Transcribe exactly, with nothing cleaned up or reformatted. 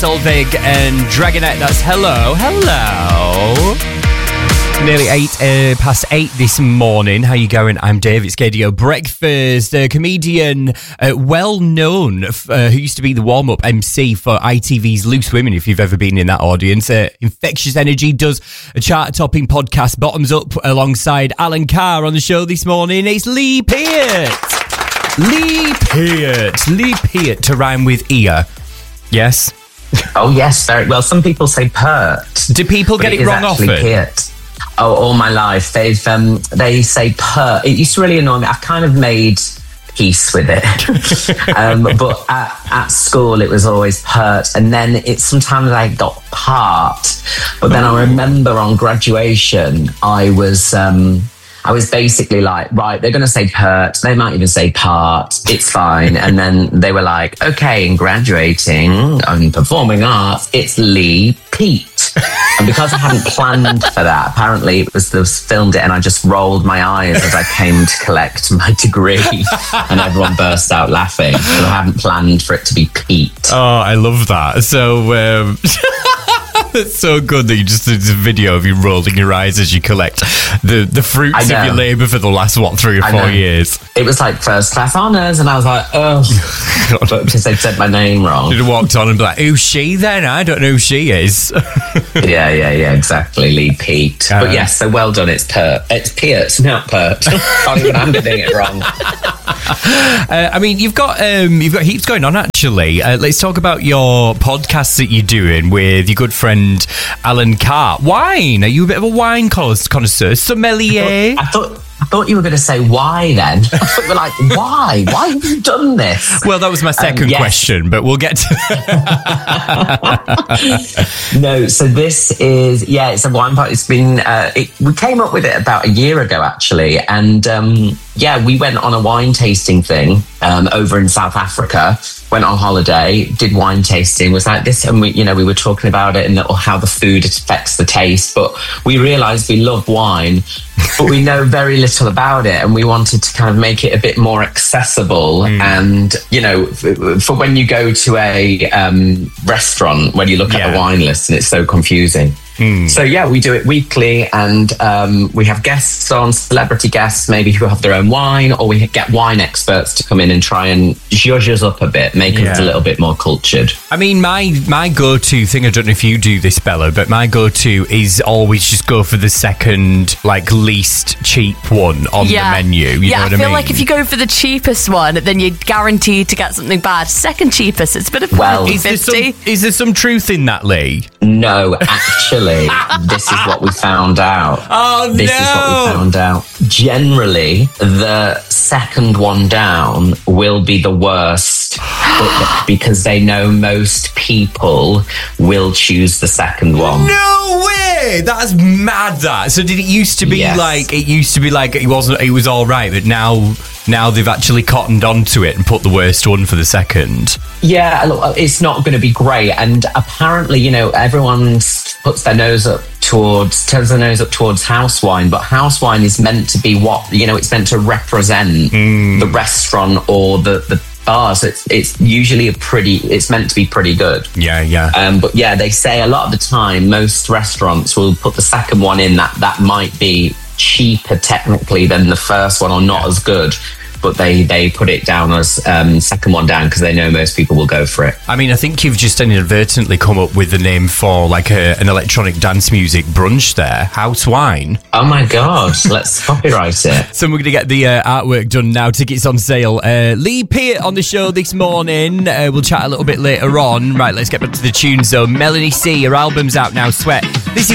Solveig and Dragonette, that's Hello, Hello. Nearly eight uh, past eight this morning. How you going? I'm Dave. It's K D O Breakfast. A comedian, uh, well known, uh, who used to be the warm-up M C for I T V's Loose Women, if you've ever been in that audience. Uh, Infectious Energy does a chart-topping podcast, Bottoms Up, alongside Alan Carr on the show this morning. It's Lee Peart. Lee Peart. Lee Peart to rhyme with ear. Yes? Oh, yes. Very well. Some people say pert. Do people get it, it wrong often? Peart. Oh, all my life. They've um, they say pert. It used to really annoy me. I've kind of made peace with it. um, but at, at school, it was always pert. And then it sometimes I got part. But then I remember on graduation, I was... Um, I was basically like, right, they're going to say pert. They might even say part. It's fine. And then they were like, okay, in graduating and performing arts, it's Lee Peart. And because I hadn't planned for that, apparently it was, was filmed it and I just rolled my eyes as I came to collect my degree and everyone burst out laughing. So I hadn't planned for it to be Pete. Oh, I love that. So, um... It's so good that you just did a video of you rolling your eyes as you collect the, the fruits of your labour for the last, what, three or four years. It was like first class honours, and I was like, oh, because they'd said my name wrong. You'd have walked on and be like, who's she then? I don't know who she is. yeah, yeah, yeah, exactly, Lee Peart. Uh, but yes, so well done, it's Pert. It's Peart, not Pert. Can't even I'm getting it wrong. Uh, I mean, you've got um, you've got heaps going on, actually. Uh, let's talk about your podcast that you're doing with your good friend Alan Carr. Wine? Are you a bit of a wine connoisseur? Sommelier? I thought, I thought, I thought you were going to say why then. I thought you were like, why? Why have you done this? Well, that was my second um, yes. question, but we'll get to that. No, so this is, yeah, it's a wine part. It's been, uh, it, we came up with it about a year ago, actually. And um, yeah, we went on a wine tasting thing um, over in South Africa. Went on holiday, did wine tasting, was like this, and we, you know, we were talking about it and how the food affects the taste. But we realised we love wine, but we know very little about it, and we wanted to kind of make it a bit more accessible. Mm. And you know, for, for when you go to a um, restaurant, when you look yeah. at the wine list, and it's so confusing. Mm. So yeah, we do it weekly, and um, we have guests on, celebrity guests, maybe who have their own wine, or we get wine experts to come in and try and judge us up a bit, make yeah. us a little bit more cultured. I mean, my my go-to thing, I don't know if you do this, Bella, but my go-to is always just go for the second, like, least cheap one on yeah. the menu. You yeah, know what I, I feel mean? like if you go for the cheapest one, then you're guaranteed to get something bad. Second cheapest, it's a bit of well, fifty is there, some, is there some truth in that, Lee? No, actually. This is what we found out. Oh, this no. is what we found out. Generally, the second one down will be the worst because they know most people will choose the second one. No way! That's mad, that. So did it used to be yes. like, it used to be like it wasn't, it was all right, but now, now they've actually cottoned onto it and put the worst one for the second? Yeah, look, it's not going to be great. And apparently, you know, everyone puts their nose up towards, turns their nose up towards house wine, but house wine is meant to be what, you know, it's meant to represent mm. the restaurant or the, the bar. So it's, it's usually a pretty, it's meant to be pretty good. Yeah, yeah. Um, but yeah, they say a lot of the time, most restaurants will put the second one in that, that might be cheaper technically than the first one or not yeah. as good. But they, they put it down as um, second one down because they know most people will go for it. I mean, I think you've just inadvertently come up with the name for like a, an electronic dance music brunch there, House Wine. Oh my God, let's copyright it. So we're going to get the uh, artwork done now, tickets on sale. Uh, Lee Peart on the show this morning. Uh, we'll chat a little bit later on. Right, let's get back to the tunes though. Melanie C, her album's out now, Sweat.